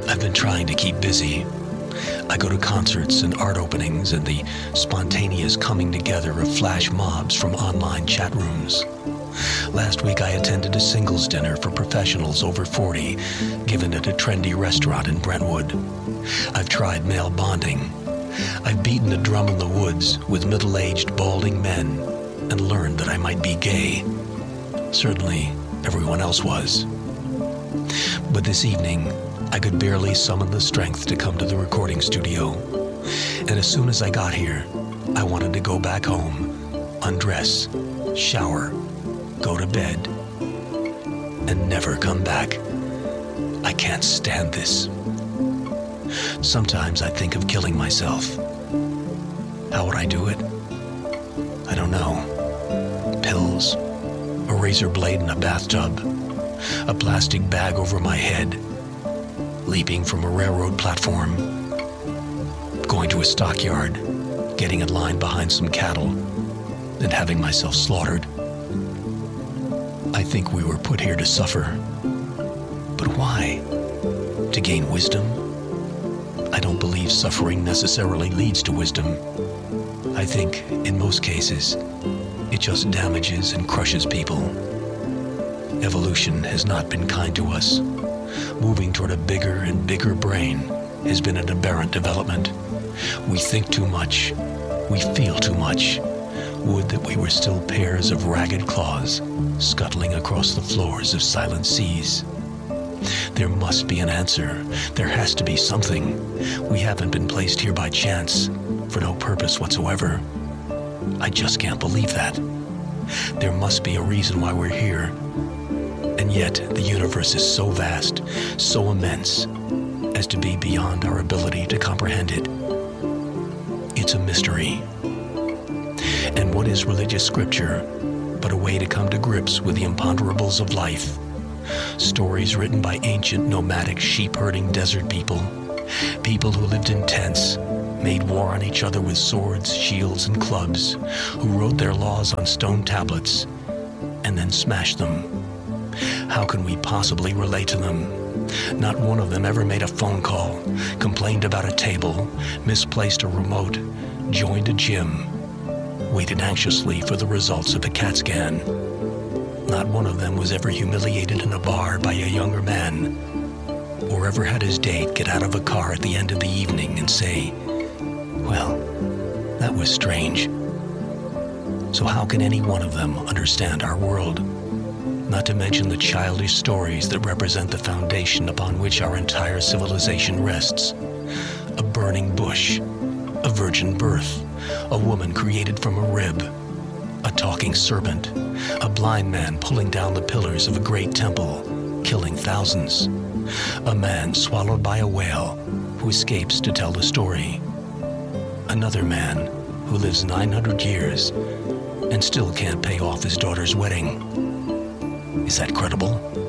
I've been trying to keep busy. I go to concerts and art openings and the spontaneous coming together of flash mobs from online chat rooms. Last week I attended a singles dinner for professionals over 40, given at a trendy restaurant in Brentwood. I've tried male bonding. I've beaten a drum in the woods with middle-aged, balding men and learned that I might be gay. Certainly, everyone else was. But this evening, I could barely summon the strength to come to the recording studio. And as soon as I got here, I wanted to go back home, undress, shower, go to bed, and never come back. I can't stand this. Sometimes I think of killing myself. How would I do it? I don't know. Pills, a razor blade in a bathtub, a plastic bag over my head, leaping from a railroad platform, going to a stockyard, getting in line behind some cattle, and having myself slaughtered. I think we were put here to suffer. But why? To gain wisdom? I don't believe suffering necessarily leads to wisdom. I think, in most cases, it just damages and crushes people. Evolution has not been kind to us. Moving toward a bigger and bigger brain has been an aberrant development. We think too much. We feel too much. Would that we were still pairs of ragged claws scuttling across the floors of silent seas. There must be an answer. There has to be something. We haven't been placed here by chance, for no purpose whatsoever. I just can't believe that. There must be a reason why we're here. And yet, the universe is so vast, so immense, as to be beyond our ability to comprehend it. It's a mystery. And what is religious scripture but a way to come to grips with the imponderables of life? Stories written by ancient nomadic sheep-herding desert people, people who lived in tents, made war on each other with swords, shields, and clubs, who wrote their laws on stone tablets and then smashed them. How can we possibly relate to them? Not one of them ever made a phone call, complained about a table, misplaced a remote, joined a gym, waited anxiously for the results of a CAT scan. Not one of them was ever humiliated in a bar by a younger man, or ever had his date get out of a car at the end of the evening and say, "Well, that was strange." So how can any one of them understand our world? Not to mention the childish stories that represent the foundation upon which our entire civilization rests. A burning bush, a virgin birth, a woman created from a rib, a talking serpent, a blind man pulling down the pillars of a great temple, killing thousands, a man swallowed by a whale who escapes to tell the story, another man who lives 900 years and still can't pay off his daughter's wedding. Is that credible?